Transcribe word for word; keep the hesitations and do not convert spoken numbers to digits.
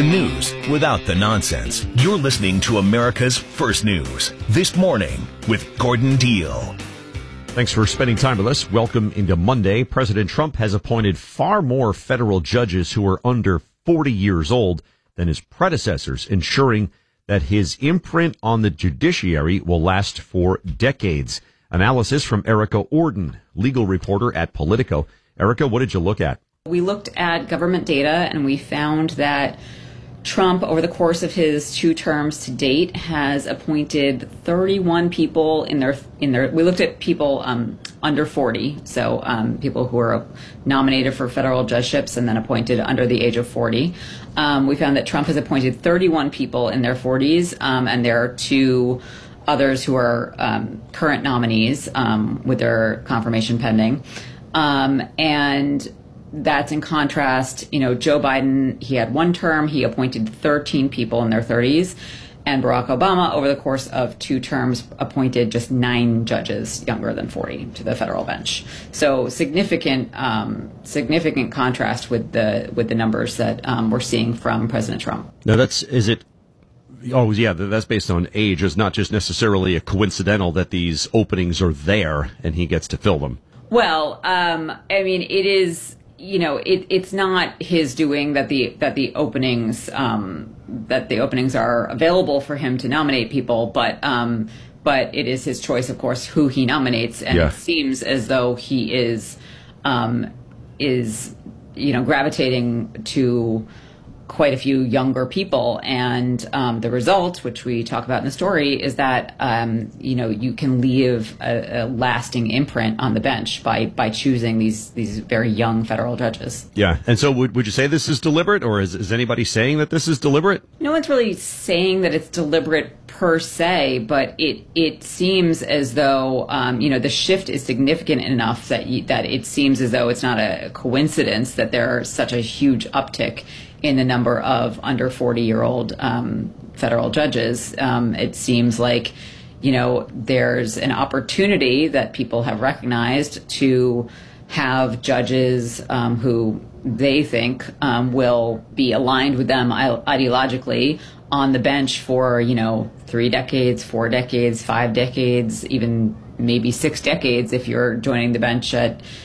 The news without the nonsense. You're listening to America's First News. This Morning with Gordon Deal. Thanks for spending time with us. Welcome into Monday. President Trump has appointed far more federal judges who are under forty years old than his predecessors, ensuring that his imprint on the judiciary will last for decades. Analysis from Erica Orden, legal reporter at Politico. Erica, what did you look at? We looked at government data and we found that Trump, over the course of his two terms to date, has appointed thirty-one people in their in their. We looked at people um, under forty, so um, people who are nominated for federal judgeships and then appointed under the age of forty. Um, we found that Trump has appointed thirty-one people in their forties, um, and there are two others who are um, current nominees um, with their confirmation pending, um, and. That's in contrast, you know, Joe Biden, he had one term, he appointed thirteen people in their thirties, and Barack Obama, over the course of two terms, appointed just nine judges younger than forty to the federal bench. So significant, um, significant contrast with the with the numbers that um, we're seeing from President Trump. Now, that's is it. Oh, yeah, that's based on age. It's not just necessarily a coincidental that these openings are there and he gets to fill them. Well, um, I mean, it is. You know, it, it's not his doing that the that the openings um, that the openings are available for him to nominate people, but um, but it is his choice, of course, who he nominates, and yeah. It seems as though he is um, is you know gravitating to quite a few younger people, and um, the result, which we talk about in the story, is that um, you know you can leave a, a lasting imprint on the bench by by choosing these these very young federal judges. Yeah, and so would would you say this is deliberate, or is, is anybody saying that this is deliberate? No one's really saying that it's deliberate per se, but it it seems as though um, you know the shift is significant enough that you, that it seems as though it's not a coincidence that there's such a huge uptick in the number of under forty-year-old um, federal judges. Um, it seems like, you know, there's an opportunity that people have recognized to have judges um, who they think um, will be aligned with them ideologically on the bench for, you know, three decades, four decades, five decades, even maybe six decades if you're joining the bench at